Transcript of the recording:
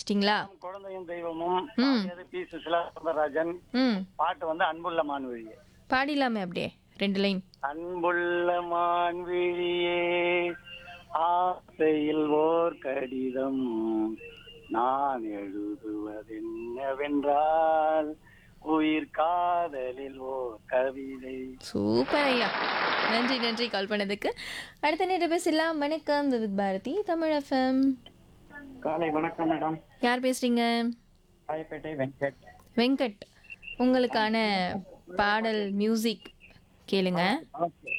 கண்டுபிடிச்சிட்டிங்களா? குழந்தையும் தெய்வமும் ம். பாடியது பி சுசிலா சுந்தரராஜன். ம். பாட்டு வந்து அன்புள்ள மான்விழியே. பாடிடலாமே அப்படியே 2 லைன். அன்புள்ள மான்விழியே, ஆசையில் ஓர் கடிதம் நான் எழுதுவதென்னவென்றால் உயிர் காதலில் ஓர் கவிதை. சூப்பர் ஐயா. நன்றி நன்றி கால் பண்ணதுக்கு. அடுத்த நேரம் பேசலாம். வணக்கம் வித் பாரதி தமிழ் எஃப்எம். காலை வணக்கம் மேடம். யார் பேசுறீங்க? ராயப்பேட்டை வெங்கட். வெங்கட். உங்களுக்கான பாடல் மியூசிக் கேளுங்க.